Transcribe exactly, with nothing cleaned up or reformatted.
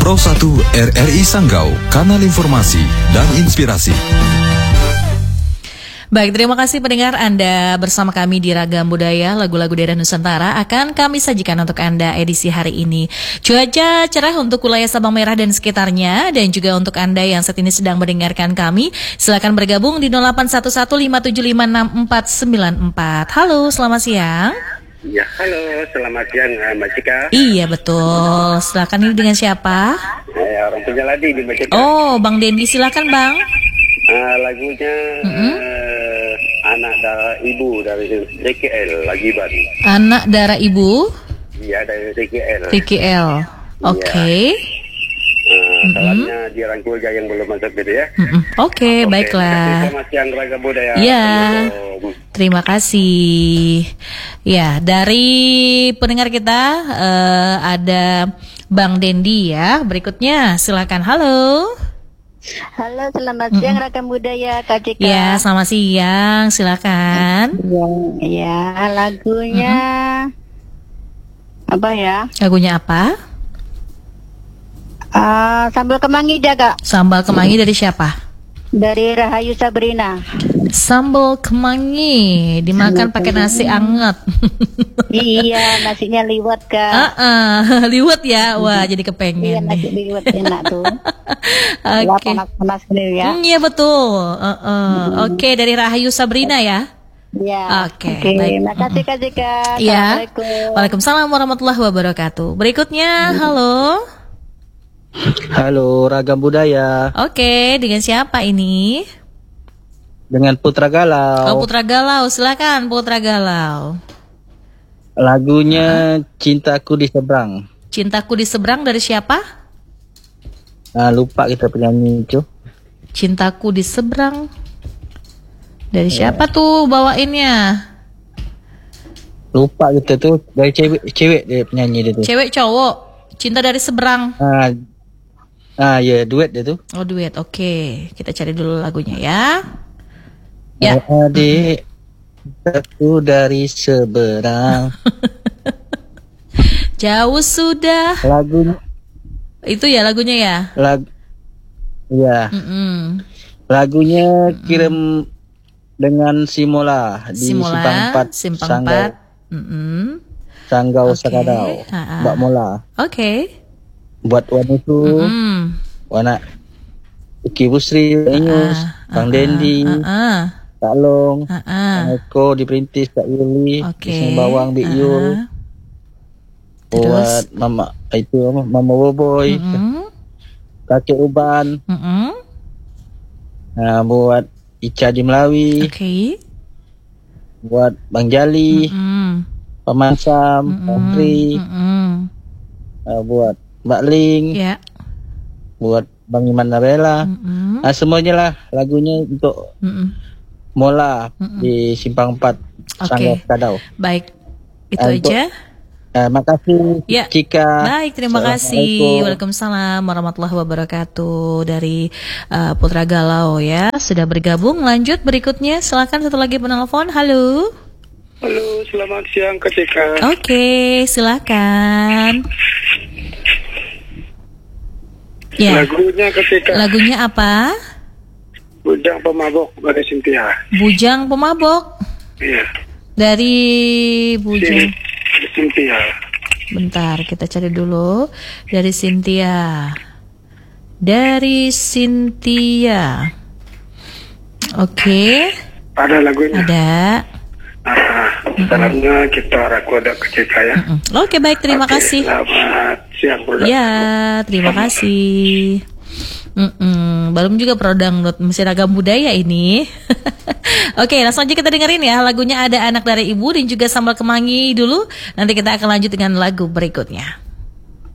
Pro satu R R I Sanggau, kanal informasi dan inspirasi. Baik, terima kasih pendengar Anda bersama kami di Ragam Budaya, lagu-lagu daerah Nusantara akan kami sajikan untuk Anda edisi hari ini. Cuaca cerah untuk wilayah Sabang Merah dan sekitarnya, dan juga untuk Anda yang saat ini sedang mendengarkan kami, silakan bergabung di nol delapan satu satu lima tujuh lima enam empat sembilan empat. Halo, selamat siang. Ya, halo, selamat siang Mbak Cika. Iya, betul. Silakan, ini dengan siapa? Ya, orang Penjaladi di Mbak Cika. Oh, Bang Dendi, silakan Bang. Uh, lagunya Mm-hmm. uh, Anak Darah Ibu dari D K L Lagiban. Anak Darah Ibu? Iya, dari D K L. D K L. Oke. Okay. Uh, mm-hmm. Salahnya dirangkul aja yang belum masuk gitu ya. Mm-hmm. Oke, okay, okay, baiklah. Selamat siang Ragam Budaya. Ya. Terima kasih. Ya, dari pendengar kita uh, ada Bang Dendi ya. Berikutnya silakan. Halo. Halo, selamat siang mm-hmm. Ragam Budaya Kak Cika. Ya, selamat siang. Silakan. Ya, lagunya mm-hmm. apa ya? Lagunya apa? Uh, Sambal Kemangi jaga. Sambal Kemangi dari siapa? Dari Rahayu Sabrina. Sambal kemangi dimakan pakai nasi anget. Iya, nasinya liwet Kak. Uh-uh, liwet ya, wah jadi kepengen. Iya, nasi liwet enak tuh. Oke. Okay. Panas-panas nih ya. Mm, iya betul. Uh-uh. Hmm. Oke, okay, dari Rahayu Sabrina ya. Ya. Oke. Okay. Okay, terima kasih Kak Cika. Ya. Assalamualaikum. Waalaikumsalam warahmatullahi wabarakatuh. Berikutnya, halo. Halo, Ragam Budaya. Oke, okay, dengan siapa ini? Dengan Putra Galau. Oh, Putra Galau, silakan Putra Galau. Lagunya uh-huh. Cintaku di Seberang. Cintaku di Seberang dari siapa? Nah, lupa kita penyanyi itu. Cintaku di Seberang. Dari yeah. siapa tuh bawainnya? Lupa gitu tuh, dari cewek cewek dia penyanyi dia tuh. Cewek cowok. Cinta dari Seberang. Ah, ah ya duet dia tuh. Oh, duet. Oke, okay. Kita cari dulu lagunya ya. Ya. Adik aku dari seberang. Jauh sudah. Lagunya. Itu ya lagunya ya. Lag. Ya. Mm-mm. Lagunya Mm-mm. kirim dengan Simola di Simola, Simpang empat. Simpang Sanggau. empat. Mm-mm. Sanggau Okay. Sakadau. Ha-ha. Mbak Mola. Oke. Okay. Buat warna itu. Mm-mm. Warna Uki Busri, Ingus, uh-uh. Bang uh-uh. Dendi. Uh-uh. Kak Long, uh-uh. Kak Eko, Diperintis, Kak Yuli, okay. Pisang Bawang, Bik Yul, uh-huh. buat Mama itu Mama Boboy, uh-huh. Kakek Uban, uh-huh. nah, buat Ica di Melawi, okay. buat Bang Jali, uh-huh. Paman Sam, uh-huh. Patri, uh-huh. nah, buat Mbak Ling, yeah. buat Bang Iman Nabela, uh-huh. nah, semuanya lah lagunya untuk uh-huh. Mola Mm-mm. di Simpang empat, Sanggau Sakadau. Baik, itu uh, aja. Uh, makasih ya. Cika. Baik, terima kasih. Waalaikumsalam warahmatullahi wabarakatuh. Dari uh, Putra Galau ya, sudah bergabung. Lanjut berikutnya, silakan satu lagi penelpon. Halo. Halo, selamat siang Kak Cika. Oke, okay, silakan. Ya. Lagunya Kak Cika. Lagunya apa? Bujang Pemabok dari Cynthia. Bujang Pemabok? Iya. Dari Bujang Cynthia. Bentar, kita cari dulu. Dari Cynthia. Dari Cynthia. Oke. Okay. Ada lagunya. Ada. Ah, salamnya kita Rakoda Kecika ya. Oke, okay, baik, terima okay, kasih. Selamat siang. Ya, terima kasih. Mm-mm, belum juga pro download masih Ragam Budaya ini. Oke, langsung aja kita dengerin ya. Lagunya ada Anak Dari Ibu dan juga Sambal Kemangi dulu. Nanti kita akan lanjut dengan lagu berikutnya.